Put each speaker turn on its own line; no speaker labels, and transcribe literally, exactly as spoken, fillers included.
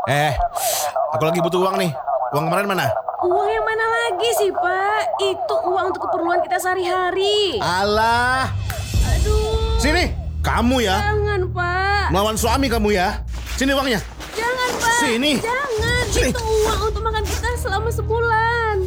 Eh, aku lagi butuh uang nih. Uang kemarin mana?
Uang yang mana lagi sih, Pak? Itu uang untuk keperluan kita sehari-hari.
Alah.
Aduh.
Sini, kamu ya.
Jangan, Pak.
Melawan suami kamu ya. Sini uangnya.
Jangan, Pak.
Sini.
Jangan.
Sini.
Itu uang untuk makan kita selama sebulan.